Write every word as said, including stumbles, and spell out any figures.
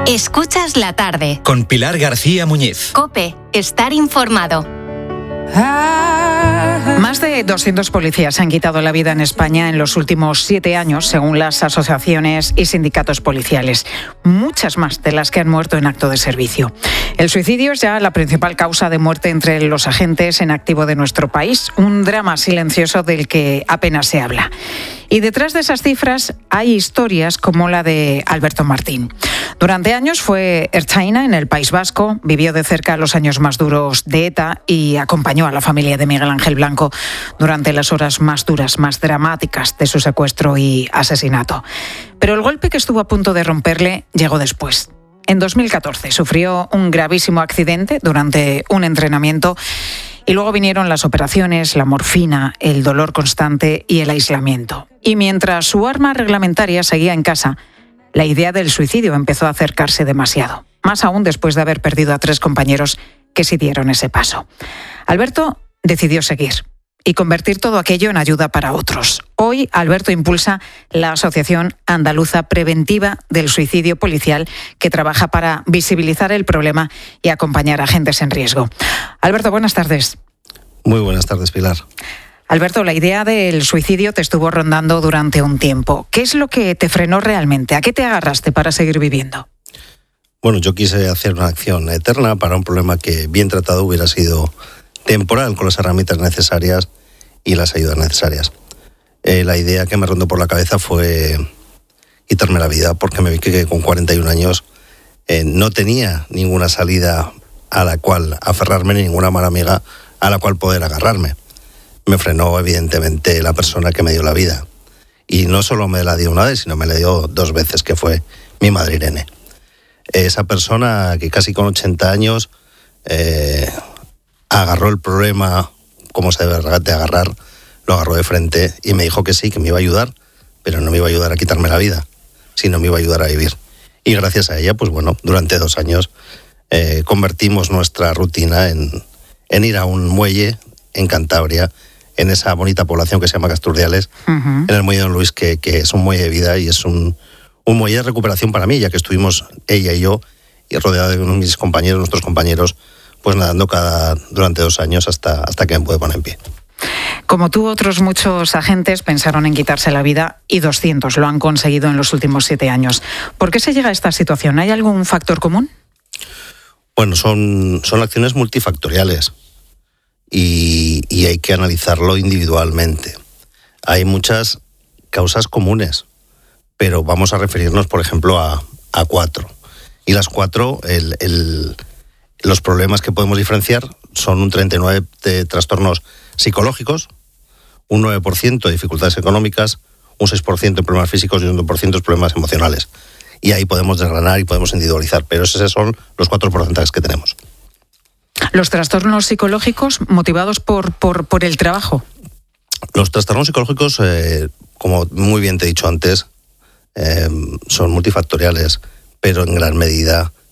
Escuchas la tarde. Con Pilar García Muñiz. COPE. Estar informado. Más de doscientos policías han quitado la vida en España en los últimos siete años, según las asociaciones y sindicatos policiales. Muchas más de las que han muerto en acto de servicio. El suicidio es ya la principal causa de muerte entre los agentes en activo de nuestro país. Un drama silencioso del que apenas se habla. Y detrás de esas cifras hay historias como la de Alberto Martín. Durante años fue ertzaina en el País Vasco, vivió de cerca los años más duros de ETA y acompañó a la familia de Miguel Ángel Blanco durante las horas más duras, más dramáticas de su secuestro y asesinato. Pero el golpe que estuvo a punto de romperle llegó después. En dos mil catorce sufrió un gravísimo accidente durante un entrenamiento y luego vinieron las operaciones, la morfina, el dolor constante y el aislamiento. Y mientras su arma reglamentaria seguía en casa, la idea del suicidio empezó a acercarse demasiado. Más aún después de haber perdido a tres compañeros que sí dieron ese paso. Alberto decidió seguir y convertir todo aquello en ayuda para otros. Hoy, Alberto impulsa la Asociación Andaluza Preventiva del Suicidio Policial, que trabaja para visibilizar el problema y acompañar a agentes en riesgo. Alberto, buenas tardes. Muy buenas tardes, Pilar. Alberto, la idea del suicidio te estuvo rondando durante un tiempo. ¿Qué es lo que te frenó realmente? ¿A qué te agarraste para seguir viviendo? Bueno, yo quise hacer una acción eterna para un problema que, bien tratado, hubiera sido temporal, con las herramientas necesarias y las ayudas necesarias. Eh, la idea que me rondó por la cabeza fue quitarme la vida, porque me vi que con cuarenta y un años eh, no tenía ninguna salida a la cual aferrarme, ni ninguna mala amiga a la cual poder agarrarme. Me frenó, evidentemente, la persona que me dio la vida. Y no solo me la dio una vez, sino me la dio dos veces, que fue mi madre Irene. Esa persona que casi con ochenta años eh, agarró el problema como se debe de agarrar, lo agarró de frente y me dijo que sí, que me iba a ayudar, pero no me iba a ayudar a quitarme la vida, sino me iba a ayudar a vivir. Y gracias a ella, pues bueno, durante dos años eh, convertimos nuestra rutina en, en ir a un muelle en Cantabria, en esa bonita población que se llama Casturdiales, uh-huh. en el muelle de Don Luis, que, que es un muelle de vida y es un, un muelle de recuperación para mí, ya que estuvimos ella y yo, y rodeada de mis compañeros, nuestros compañeros, pues nadando cada durante dos años hasta, hasta que me pude poner en pie. Como tú, otros muchos agentes pensaron en quitarse la vida y doscientos lo han conseguido en los últimos siete años. ¿Por qué se llega a esta situación? ¿Hay algún factor común? Bueno, son, son acciones multifactoriales y, y hay que analizarlo individualmente. Hay muchas causas comunes, pero vamos a referirnos, por ejemplo, a, a cuatro. Y las cuatro, el... el Los problemas que podemos diferenciar son un treinta y nueve por ciento de trastornos psicológicos, un nueve por ciento de dificultades económicas, un seis por ciento de problemas físicos y un dos por ciento de problemas emocionales. Y ahí podemos desgranar y podemos individualizar, pero esos son los cuatro porcentajes que tenemos. ¿Los trastornos psicológicos motivados por, por, por el trabajo? Los trastornos psicológicos, eh, como muy bien te he dicho antes, eh, son multifactoriales, pero en gran medida